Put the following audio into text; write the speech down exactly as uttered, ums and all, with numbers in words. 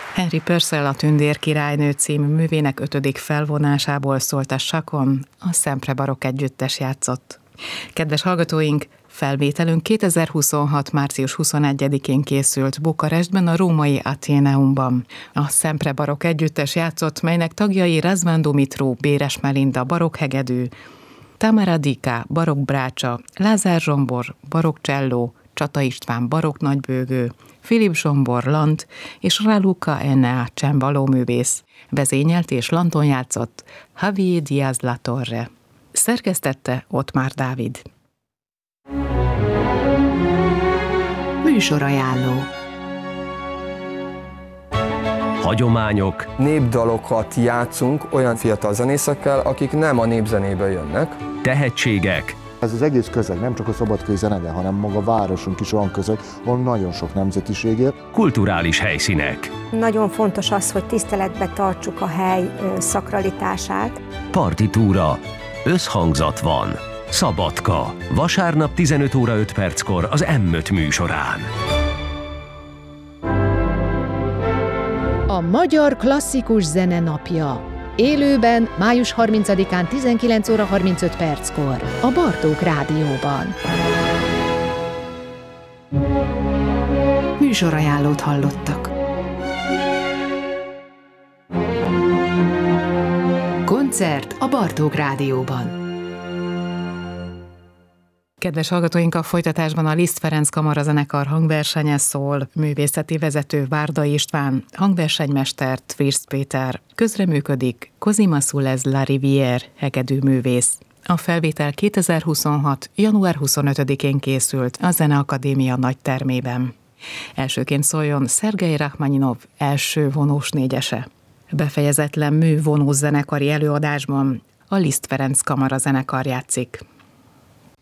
Henry Purcell a Tündér királynő című művének ötödik felvonásából szólt a Sakon, a Sempre Barokk együttes játszott. Kedves hallgatóink, felvételünk kétezer-huszonhat. március huszonegyedikén készült Bukarestben, a római Athenaeumban. A Sempre Barokk együttes játszott, melynek tagjai Razvan Dumitru, Béres Melinda, barokk-hegedű, Tamara Dika, barokk-brácsa, Lázár Zsombor, barokk-cselló, Csata István, barokk-nagybőgő, Filip Zsombor, lant és Raluca Enea, csembalóművész. Vezényelt és lanton játszott Javier Díaz La Torre. Szerkesztette Ottmár Dávid. Műsorajánló. Hagyományok, népdalokat játszunk olyan fiatal zenészekkel, akik nem a népzenéből jönnek. tehetségek. Ez az egész közeg, nem csak a szabadkai zenede, hanem maga a városunk is olyan közeg, ahol nagyon sok nemzetiség él. Kulturális helyszínek. Nagyon fontos az, hogy tiszteletbe tartsuk a hely szakralitását. Partitúra. Összhangzat van. Szabadka. Vasárnap tizenöt óra öt perckor az em öt műsorán. A Magyar Klasszikus Zene Napja. Élőben május harmincadikán tizenkilenc óra harmincöt perckor a Bartók Rádióban. Műsorajánlót hallottak. Koncert a Bartók Rádióban. Kedves hallgatóink, a folytatásban a Liszt Ferenc Kamarazenekar hangversenye szól, művészeti vezető Várda István, hangversenymester Twirst Péter, közreműködik Cosima Sulez La Rivière, hegedűművész. A felvétel kétezer-huszonhat. január huszonötödikén készült a Zeneakadémia nagytermében. Elsőként szóljon Szergej Rachmaninov első vonós négyese. Befejezetlen mű vonós zenekari előadásban a Liszt Ferenc Kamarazenekar játszik.